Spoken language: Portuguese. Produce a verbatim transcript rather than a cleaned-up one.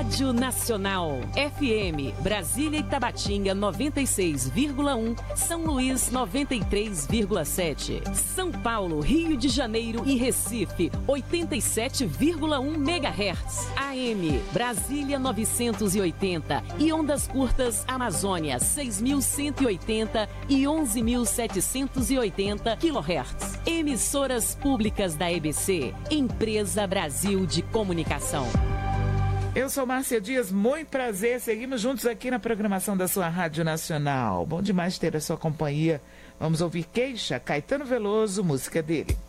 Rádio Nacional. F M, Brasília e Tabatinga noventa e seis vírgula um, São Luís noventa e três vírgula sete, São Paulo, Rio de Janeiro e Recife oitenta e sete vírgula um megahertz. A M, Brasília novecentos e oitenta e ondas curtas Amazônia seis mil cento e oitenta e onze mil setecentos e oitenta quilohertz. Emissoras públicas da E B C, Empresa Brasil de Comunicação. Eu sou Márcia Dias, muito prazer, seguimos juntos aqui na programação da sua Rádio Nacional. Bom demais ter a sua companhia. Vamos ouvir Queixa, Caetano Veloso, música dele.